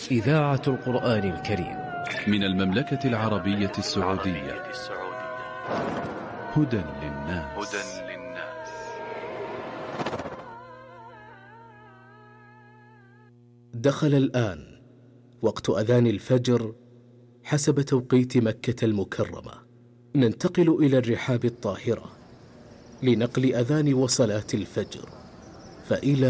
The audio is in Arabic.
إذاعة القرآن الكريم من المملكة العربية السعودية. هدى للناس. دخل الآن وقت أذان الفجر حسب توقيت مكة المكرمة. ننتقل إلى الرحاب الطاهرة لنقل أذان وصلاة الفجر، فإلى